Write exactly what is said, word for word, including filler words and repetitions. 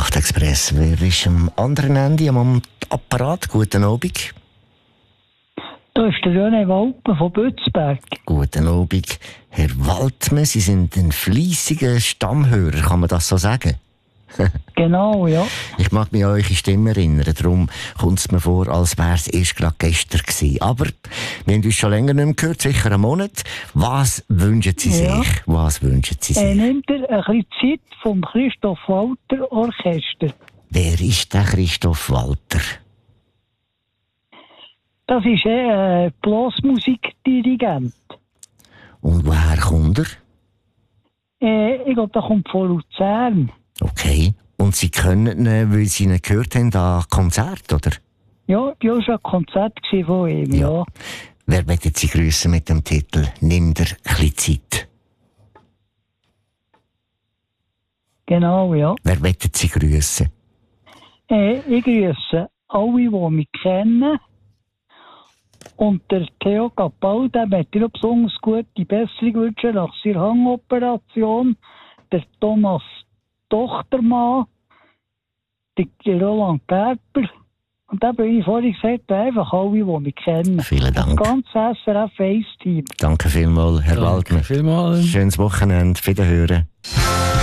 Nachtexpress. Wer ist am anderen Ende am Apparat? Guten Abend. Da ist der René Walpen von Bützberg. Guten Abend, Herr Waltmann. Sie sind ein fleissiger Stammhörer, kann man das so sagen? Genau, ja. Ich mag mich an eure Stimme erinnern, darum kommt es mir vor, als wäre es erst gerade gestern gewesen. Aber wir haben uns schon länger nicht mehr gehört, sicher einen Monat. Was wünschen Sie Ja. sich? Was wünschen Sie sich? Er nimmt er ein bisschen Zeit vom Christoph Walter Orchester. Wer ist der Christoph Walter? Das ist ein äh, Blasmusikdirigent. Und woher kommt er? Äh, ich glaube, der kommt von Luzern. Okay. Und Sie können ihn, weil Sie ihn gehört haben, an Konzert, oder? Ja, die war schon ein Konzert von ihm, ja. Ja. Wer möchte Sie grüßen mit dem Titel «Nimm dir ein bisschen Zeit»? Genau, ja. Wer möchte Sie grüßen? Äh, ich grüße alle, die mich kennen. Und der Theo Capal, der möchte ich noch besonders gute Besserung wünschen nach seiner Hangoperation. Der Thomas Tochtermann, der Roland Gerber. Und dann bin ich vorhin gesagt, einfach alle, die mich kennen. Vielen Dank. Das ganze S R F eins Team. Danke vielmals, Herr Danke Waldner. vielmals. Schönes Wochenende. Wiederhören.